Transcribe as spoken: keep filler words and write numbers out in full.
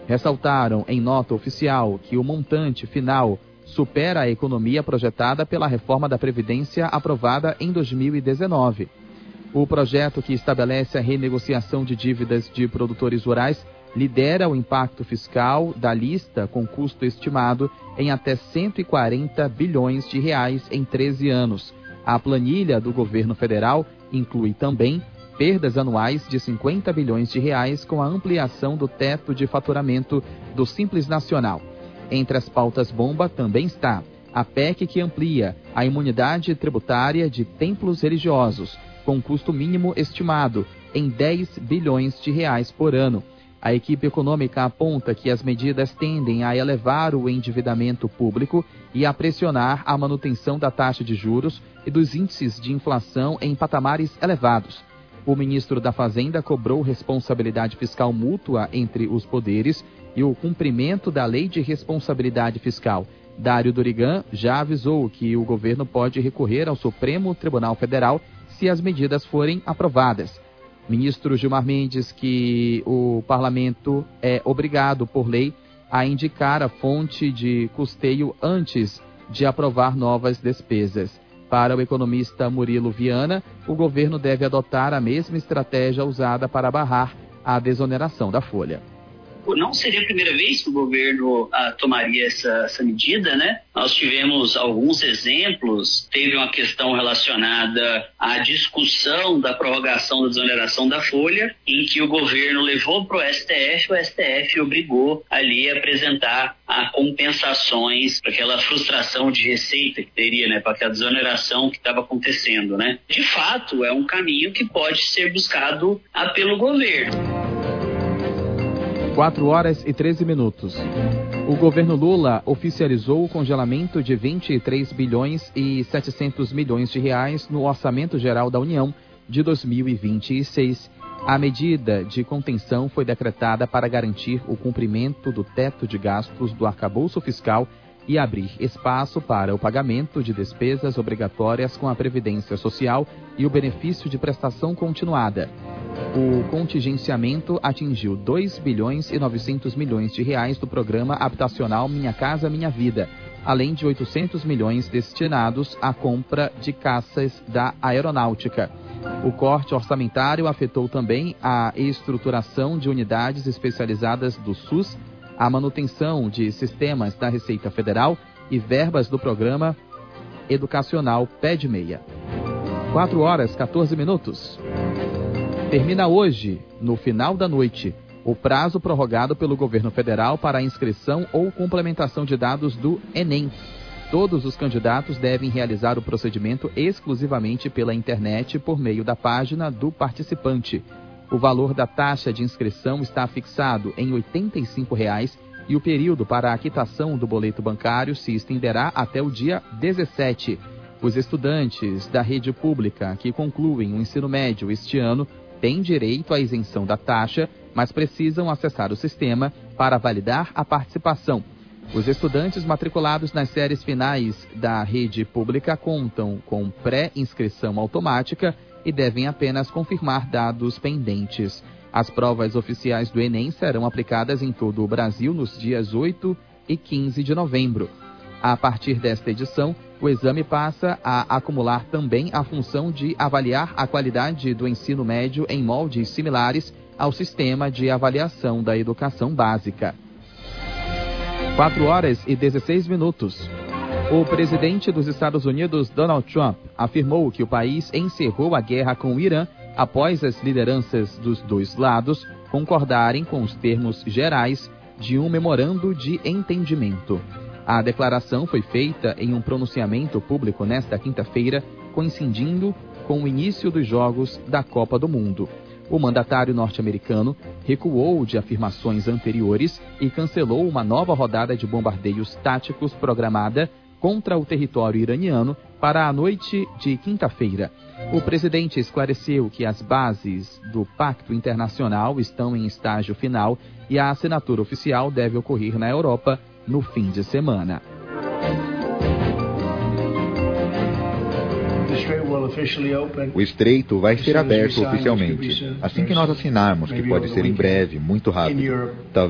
ressaltaram em nota oficial que o montante final supera a economia projetada pela reforma da Previdência aprovada em dois mil e dezenove. O projeto, que estabelece a renegociação de dívidas de produtores rurais, lidera o impacto fiscal da lista, com custo estimado em até cento e quarenta bilhões de reais em treze anos. A planilha do governo federal inclui também perdas anuais de cinquenta bilhões de reais com a ampliação do teto de faturamento do Simples Nacional. Entre as pautas bomba também está a P E C que amplia a imunidade tributária de templos religiosos, com custo mínimo estimado em dez bilhões de reais por ano. A equipe econômica aponta que as medidas tendem a elevar o endividamento público e a pressionar a manutenção da taxa de juros e dos índices de inflação em patamares elevados. O ministro da Fazenda cobrou responsabilidade fiscal mútua entre os poderes e o cumprimento da Lei de Responsabilidade Fiscal. Dário Dorigan já avisou que o governo pode recorrer ao Supremo Tribunal Federal se as medidas forem aprovadas. Ministro Gilmar Mendes que o parlamento é obrigado por lei a indicar a fonte de custeio antes de aprovar novas despesas. Para o economista Murilo Viana, o governo deve adotar a mesma estratégia usada para barrar a desoneração da folha. Não seria a primeira vez que o governo ah, tomaria essa, essa medida, né? Nós tivemos alguns exemplos. Teve uma questão relacionada à discussão da prorrogação da desoneração da folha, em que o governo levou para o S T F, o S T F obrigou ali a apresentar a compensações para aquela frustração de receita que teria, né? Para aquela desoneração que estava acontecendo, né? De fato, é um caminho que pode ser buscado ah, pelo governo. quatro horas e treze minutos. O governo Lula oficializou o congelamento de vinte e três bilhões e setecentos milhões de reais no Orçamento Geral da União de dois mil e vinte e seis. A medida de contenção foi decretada para garantir o cumprimento do teto de gastos do arcabouço fiscal e abrir espaço para o pagamento de despesas obrigatórias com a Previdência Social e o benefício de prestação continuada. O contingenciamento atingiu dois bilhões e novecentos milhões de reais do programa habitacional Minha Casa Minha Vida, além de oitocentos milhões destinados à compra de caças da aeronáutica. O corte orçamentário afetou também a estruturação de unidades especializadas do SUS, a manutenção de sistemas da Receita Federal e verbas do programa educacional Pé de Meia. quatro horas e quatorze minutos. Termina hoje, no final da noite, o prazo prorrogado pelo governo federal para a inscrição ou complementação de dados do Enem. Todos os candidatos devem realizar o procedimento exclusivamente pela internet por meio da página do participante. O valor da taxa de inscrição está fixado em oitenta e cinco reais e o período para a quitação do boleto bancário se estenderá até o dia dezessete. Os estudantes da rede pública que concluem o ensino médio este ano têm direito à isenção da taxa, mas precisam acessar o sistema para validar a participação. Os estudantes matriculados nas séries finais da rede pública contam com pré-inscrição automática e devem apenas confirmar dados pendentes. As provas oficiais do Enem serão aplicadas em todo o Brasil nos dias oito e quinze de novembro. A partir desta edição, o exame passa a acumular também a função de avaliar a qualidade do ensino médio em moldes similares ao sistema de avaliação da educação básica. quatro horas e dezesseis minutos. O presidente dos Estados Unidos, Donald Trump, afirmou que o país encerrou a guerra com o Irã após as lideranças dos dois lados concordarem com os termos gerais de um memorando de entendimento. A declaração foi feita em um pronunciamento público nesta quinta-feira, coincidindo com o início dos Jogos da Copa do Mundo. O mandatário norte-americano recuou de afirmações anteriores e cancelou uma nova rodada de bombardeios táticos programada contra o território iraniano para a noite de quinta-feira. O presidente esclareceu que as bases do Pacto Internacional estão em estágio final e a assinatura oficial deve ocorrer na Europa no fim de semana. O estreito vai ser aberto oficialmente, assim que nós assinarmos, que pode ser em breve, muito rápido.